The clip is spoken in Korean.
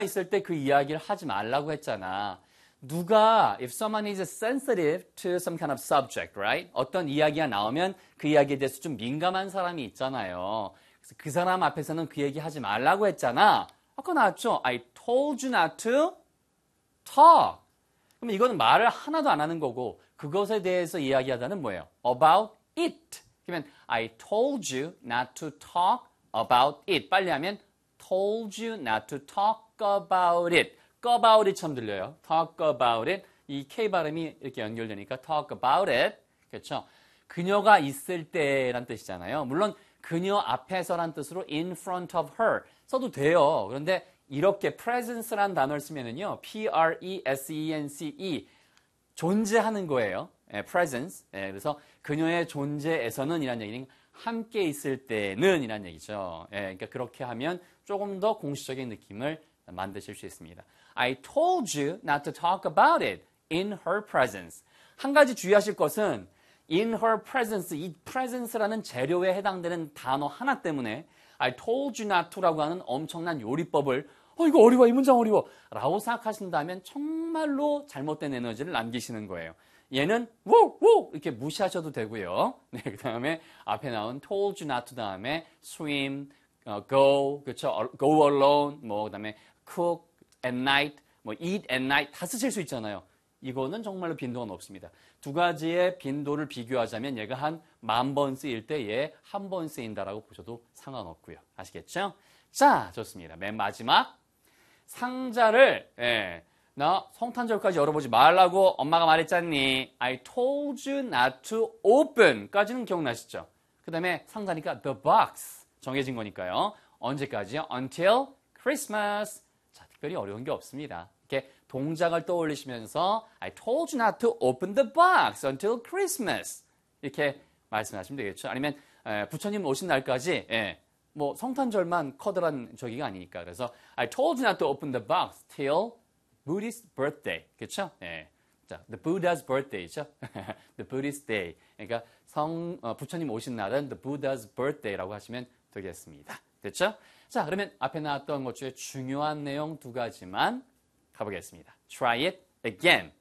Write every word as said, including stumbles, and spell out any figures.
있을 때 그 이야기를 하지 말라고 했잖아. 누가 if someone is sensitive to some kind of subject, right? 어떤 이야기가 나오면 그 이야기에 대해서 좀 민감한 사람이 있잖아요. 그래서 그 사람 앞에서는 그 얘기 하지 말라고 했잖아. 아까 나왔죠? I told you not to talk. 그럼 이거는 말을 하나도 안 하는 거고 그것에 대해서 이야기하다는 뭐예요? About it. 그러면 I told you not to talk about it. 빨리 하면 told you not to talk about it. about it처럼 들려요. talk about it. 이 K 발음이 이렇게 연결되니까 talk about it. 그렇죠? 그녀가 있을 때란 뜻이잖아요. 물론 그녀 앞에서란 뜻으로 in front of her 써도 돼요. 그런데 이렇게 presence란 단어를 쓰면은요. P R E S E N C E 존재하는 거예요. 예, presence. 예, 그래서 그녀의 존재에서는 이란 얘기는 함께 있을 때는 이란 얘기죠. 예, 그러니까 그렇게 하면 조금 더 공식적인 느낌을 만드실 수 있습니다. I told you not to talk about it in her presence. 한 가지 주의하실 것은 in her presence, 이 presence라는 재료에 해당되는 단어 하나 때문에 I told you not to라고 하는 엄청난 요리법을 어 이거 어려워, 이 문장 어려워 라고 생각하신다면 정말로 잘못된 에너지를 남기시는 거예요. 얘는 woo, woo 이렇게 무시하셔도 되고요. 네, 그 다음에 앞에 나온 told you not to 다음에 swim, 어, go, 그렇죠? go alone, 뭐 그다음에 cook at night, 뭐 eat at night 다 쓰실 수 있잖아요. 이거는 정말로 빈도가 높습니다. 두 가지의 빈도를 비교하자면 얘가 한 만 번 쓰일 때 얘 한 번 쓰인다라고 보셔도 상관없고요. 아시겠죠? 자, 좋습니다. 맨 마지막 상자를 예, 나 성탄절까지 열어보지 말라고 엄마가 말했잖니. I told you not to open 까지는 기억나시죠? 그 다음에 상자니까 the box 정해진 거니까요. 언제까지요? Until Christmas. 자, 특별히 어려운 게 없습니다. 이렇게 동작을 떠올리시면서 I told you not to open the box until Christmas. 이렇게 말씀하시면 되겠죠. 아니면 에, 부처님 오신 날까지 예, 뭐 성탄절만 커다란 저기가 아니니까. 그래서 I told you not to open the box till Buddha's birthday. 그렇죠? 예. 자, the Buddha's birthday죠. the Buddhist day. 그러니까 성 어, 부처님 오신 날은 the Buddha's birthday라고 하시면 되겠습니다. 됐죠? 자, 그러면 앞에 나왔던 것 중에 중요한 내용 두 가지만 가보겠습니다. Try it again.